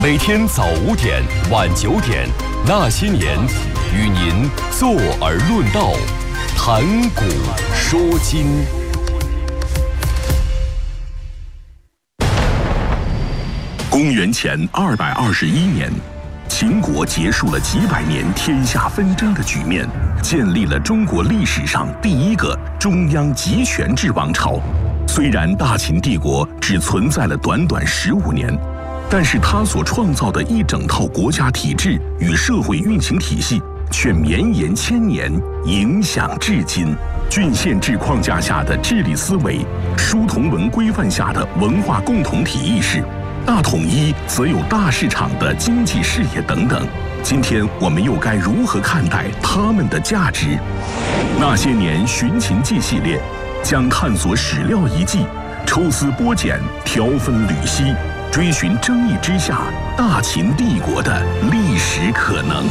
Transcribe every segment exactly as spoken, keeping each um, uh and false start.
每天早五点晚九点，那些年与您坐而论道，谈古说今。公元前二百二十一年，秦国结束了几百年天下纷争的局面，建立了中国历史上第一个中央集权制王朝。虽然大秦帝国只存在了短短十五年，但是他所创造的一整套国家体制与社会运行体系却绵延千年，影响至今。郡县制框架下的治理思维，书同文规范下的文化共同体意识，大统一则有大市场的经济视野等等。今天我们又该如何看待他们的价值？那些年寻秦记系列将探索史料遗迹，抽丝剥茧，挑分缕析，追寻争议之下大秦帝国的历史可能。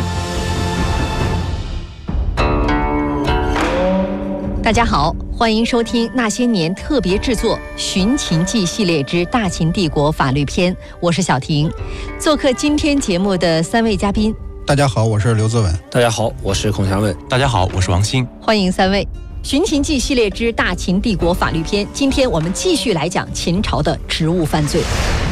大家好，欢迎收听那些年特别制作《寻秦记》系列之大秦帝国法律篇，我是小婷。做客今天节目的三位嘉宾， 大家好，我是刘泽文。 大家好，我是孔祥文。 大家好，我是王鑫。 欢迎三位。《寻秦记》系列之大秦帝国法律篇，今天我们继续来讲秦朝的职务犯罪。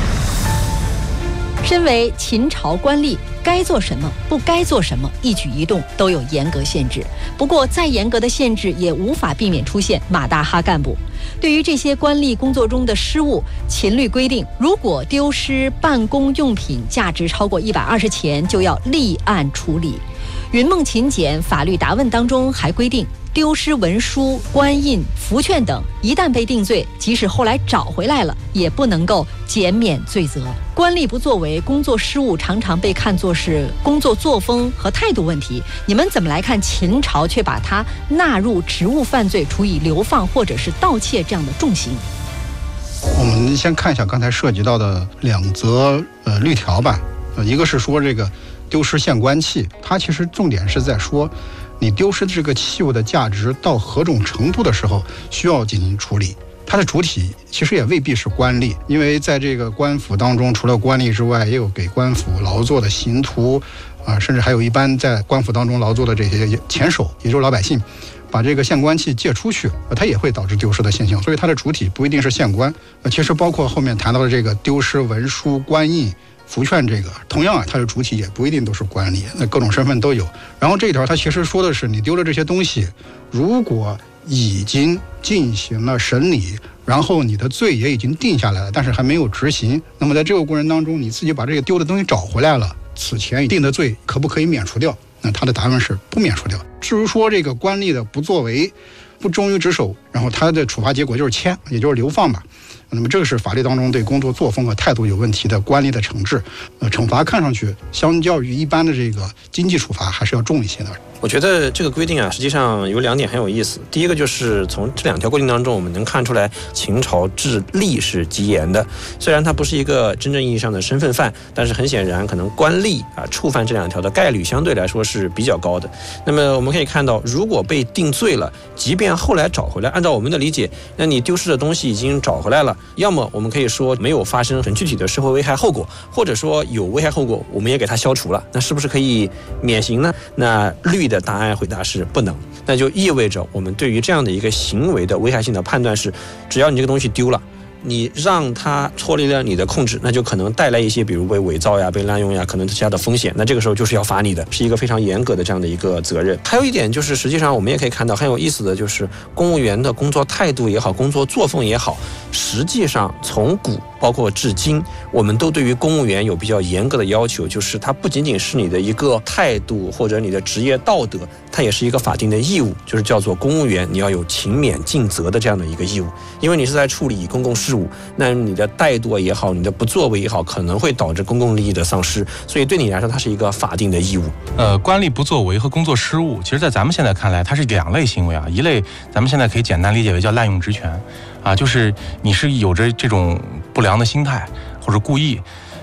身为秦朝官吏，该做什么，不该做什么，一举一动都有严格限制。不过，再严格的限制也无法避免出现马大哈干部。对于这些官吏工作中的失误，秦律规定，如果丢失办公用品价值超过一百二十钱，就要立案处理。云梦秦简法律答问当中还规定，丢失文书、官印、符券等，一旦被定罪，即使后来找回来了，也不能够减免罪责。官吏不作为、工作失误，常常被看作是工作作风和态度问题。你们怎么来看秦朝却把它纳入职务犯罪，处以流放或者是盗窃这样的重刑？ 我们先看一下刚才涉及到的两则呃律条吧。呃，一个是说这个丢失县官器，它其实重点是在说，你丢失这个器物的价值到何种程度的时候需要进行处理。它的主体其实也未必是官吏，因为在这个官府当中，除了官吏之外，也有给官府劳作的刑徒啊、呃，甚至还有一般在官府当中劳作的这些钱手，也就是老百姓，把这个县官器借出去，呃，它也会导致丢失的现象。所以它的主体不一定是县官，呃，其实包括后面谈到的这个丢失文书、官印、符券，这个同样啊，它的主体也不一定都是官吏，那各种身份都有。然后这一条它其实说的是，你丢了这些东西，如果已经进行了审理，然后你的罪也已经定下来了，但是还没有执行，那么在这个过程当中，你自己把这个丢的东西找回来了，此前定的罪可不可以免除掉？那他的答案是不免除掉。至于说这个官吏的不作为、不忠于职守，然后他的处罚结果就是迁，也就是流放吧。那么这个是法律当中对工作作风和态度有问题的官吏的惩治，呃，惩罚看上去相较于一般的这个经济处罚还是要重一些的。 我觉得这个规定啊，实际上有两点很有意思。第一个就是从这两条规定当中，我们能看出来秦朝治吏是极严的。虽然它不是一个真正意义上的身份犯，但是很显然，可能官吏啊触犯这两条的概率相对来说是比较高的。那么我们可以看到，如果被定罪了，即便后来找回来，按照我们的理解，那你丢失的东西已经找回来了，要么我们可以说没有发生很具体的社会危害后果，或者说有危害后果，我们也给它消除了，那是不是可以免刑呢？那律的答案回答是不能，那就意味着我们对于这样的一个行为的危害性的判断是，只要你这个东西丢了，你让它脱离了你的控制，那就可能带来一些比如被伪造呀、被滥用呀，可能其他的风险，那这个时候就是要罚你的，是一个非常严格的这样的一个责任。还有一点就是，实际上我们也可以看到很有意思的就是，公务员的工作态度也好，工作作风也好，实际上从古包括至今，我们都对于公务员有比较严格的要求，就是它不仅仅是你的一个态度或者你的职业道德，它也是一个法定的义务，就是叫做公务员你要有勤勉尽责的这样的一个义务。因为你是在处理公共事务，那你的怠惰也好，你的不作为也好，可能会导致公共利益的丧失，所以对你来说它是一个法定的义务。 呃，官吏不作为和工作失误，其实在咱们现在看来它是两类行为啊，一类咱们现在可以简单理解为叫滥用职权啊，就是你是有着这种不良的心态或者故意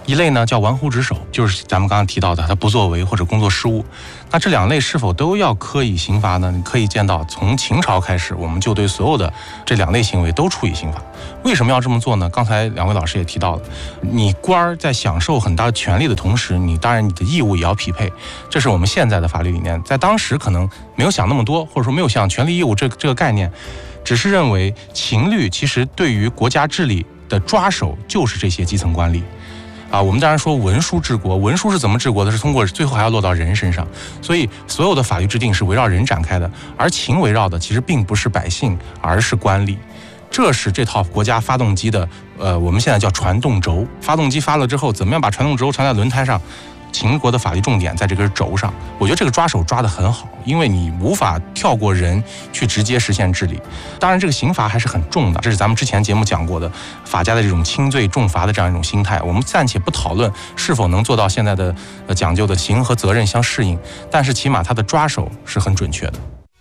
一类呢叫玩忽职守，就是咱们刚刚提到的他不作为或者工作失误。那这两类是否都要科以刑罚呢？你可以见到，从秦朝开始，我们就对所有的这两类行为都处以刑罚。为什么要这么做呢？刚才两位老师也提到了，你官儿在享受很大的权利的同时，你当然你的义务也要匹配，这是我们现在的法律理念。在当时可能没有想那么多，或者说没有想权利义务这这个概念，只是认为秦律其实对于国家治理的抓手就是这些基层官吏。啊，我们当然说文书治国，文书是怎么治国的？是通过最后还要落到人身上，所以所有的法律制定是围绕人展开的，而秦围绕的其实并不是百姓，而是官吏。这是这套国家发动机的，呃，我们现在叫传动轴。发动机发了之后，怎么样把传动轴传在轮胎上？秦国的法律重点在这根轴上，我觉得这个抓手抓得很好，因为你无法跳过人去直接实现治理。当然，这个刑罚还是很重的，这是咱们之前节目讲过的法家的这种轻罪重罚的这样一种心态。我们暂且不讨论是否能做到现在的呃讲究的刑和责任相适应，但是起码它的抓手是很准确的。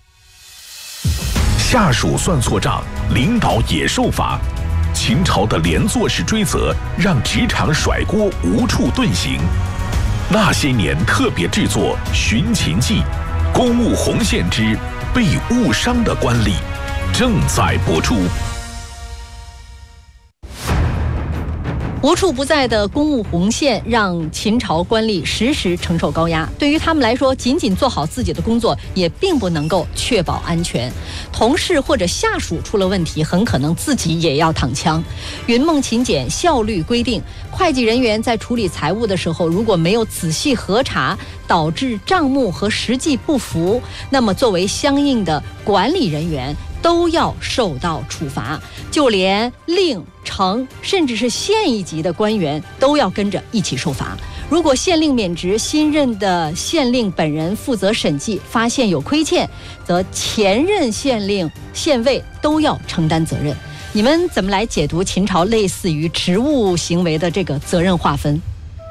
下属算错账，领导也受罚。秦朝的连坐式追责让职场甩锅无处遁形。那些年特别制作《寻秦记》，公务红线之被误伤的官吏正在播出。 无处不在的公务红线让秦朝官吏时时承受高压，对于他们来说，仅仅做好自己的工作也并不能够确保安全。同事或者下属出了问题，很可能自己也要躺枪。云梦秦简效率规定，会计人员在处理财务的时候，如果没有仔细核查，导致账目和实际不符，那么作为相应的管理人员都要受到处罚，就连令、丞甚至是县一级的官员都要跟着一起受罚。如果县令免职，新任的县令本人负责审计，发现有亏欠，则前任县令、县尉都要承担责任。你们怎么来解读秦朝类似于职务行为的这个责任划分？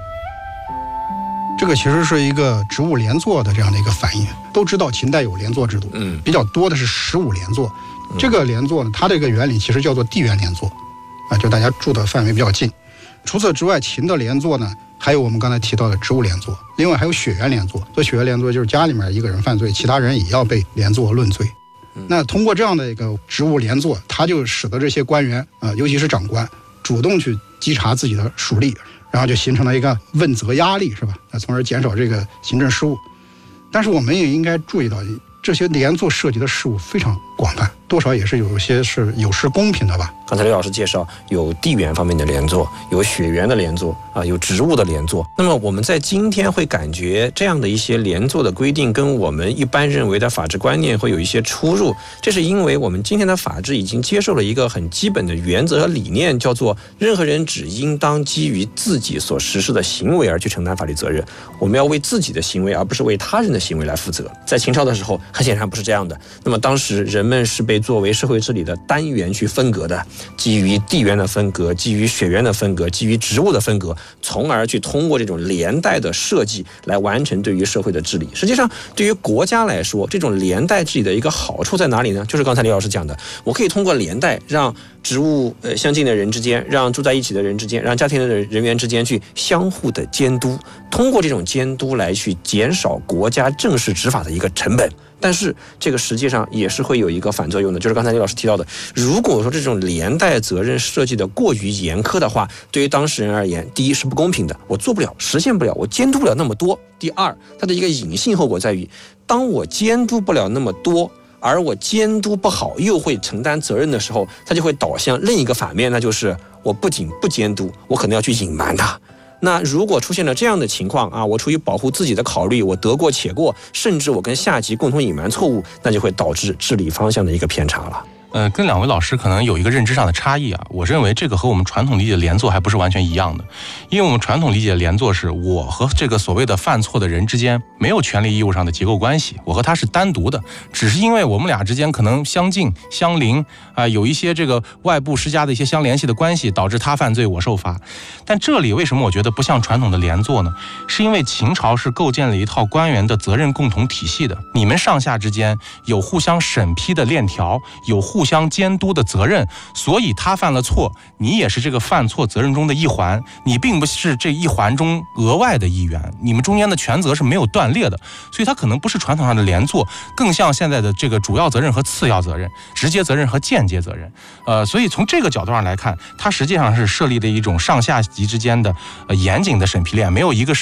这个其实是一个职务连坐的这样的一个反应。都知道秦代有连坐制度，嗯，比较多的是十五连坐。这个连坐呢，它这个原理其实叫做地缘连坐，啊，就大家住的范围比较近。除此之外，秦的连坐呢，还有我们刚才提到的职务连坐，另外还有血缘连坐。所以血缘连坐就是家里面一个人犯罪，其他人也要被连坐论罪。那通过这样的一个职务连坐，它就使得这些官员啊、呃，尤其是长官，主动去稽查自己的属吏，然后就形成了一个问责压力，是吧？那从而减少这个行政失误。但是我们也应该注意到，这些连坐涉及的事务非常广泛，多少也是有些是有失公平的吧。 刚才刘老师介绍，有地缘方面的连坐，有血缘的连坐啊，有职务的连坐。那么我们在今天会感觉这样的一些连坐的规定跟我们一般认为的法治观念会有一些出入，这是因为我们今天的法治已经接受了一个很基本的原则和理念，叫做任何人只应当基于自己所实施的行为而去承担法律责任。我们要为自己的行为而不是为他人的行为来负责。在秦朝的时候很显然不是这样的，那么当时人们是被作为社会治理的单元去分隔的，基于地缘的分隔，基于血缘的分隔，基于职务的分隔，从而去通过这种连带的设计来完成对于社会的治理。实际上对于国家来说，这种连带治理的一个好处在哪里呢？就是刚才李老师讲的，我可以通过连带让职务呃相近的人之间，让住在一起的人之间，让家庭的人员之间去相互的监督，通过这种监督来去减少国家正式执法的一个成本。但是这个实际上也是会有一个反作用的，就是刚才李老师提到的，如果说这种连带责任设计的过于严苛的话，对于当事人而言，第一是不公平的，我做不了，实现不了，我监督不了那么多；第二，它的一个隐性后果在于，当我监督不了那么多，而我监督不好又会承担责任的时候，它就会导向另一个反面，那就是我不仅不监督，我可能要去隐瞒它。那如果出现了这样的情况啊，我出于保护自己的考虑，我得过且过，甚至我跟下级共同隐瞒错误，那就会导致治理方向的一个偏差了。 呃，跟两位老师可能有一个认知上的差异啊。我认为这个和我们传统理解的连坐还不是完全一样的，因为我们传统理解的连坐是我和这个所谓的犯错的人之间没有权利义务上的结构关系，我和他是单独的，只是因为我们俩之间可能相近相邻啊、呃，有一些这个外部施加的一些相联系的关系，导致他犯罪我受罚。但这里为什么我觉得不像传统的连坐呢？是因为秦朝是构建了一套官员的责任共同体系的，你们上下之间有互相审批的链条，有互互相监督的责任，所以他犯了错，你也是这个犯错责任中的一环，你并不是这一环中额外的一员，你们中间的权责是没有断裂的，所以它可能不是传统上的连坐，更像现在的这个主要责任和次要责任、直接责任和间接责任。呃，所以从这个角度上来看，它实际上是设立的一种上下级之间的呃严谨的审批链，没有一个是